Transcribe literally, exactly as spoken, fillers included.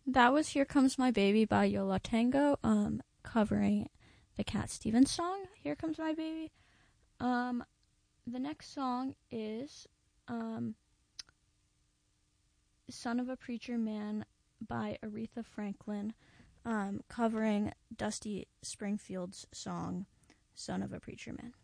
That was Here Comes My Baby by Yo La Tengo, um, covering the Cat Stevens song, Here Comes My Baby. Um, the next song is um, Son of a Preacher Man by Aretha Franklin, um, covering Dusty Springfield's song, Son of a Preacher Man.